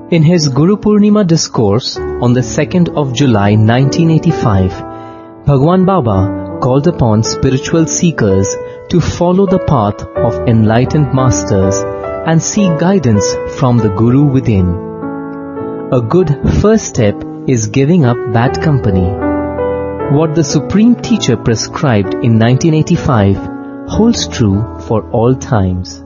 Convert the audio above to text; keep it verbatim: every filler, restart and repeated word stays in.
In his Guru Purnima discourse on the second of July nineteen eighty-five, Bhagwan Baba called upon spiritual seekers to follow the path of enlightened masters and seek guidance from the Guru within. A good first step is giving up bad company. What the Supreme Teacher prescribed in nineteen eighty-five holds true for all times.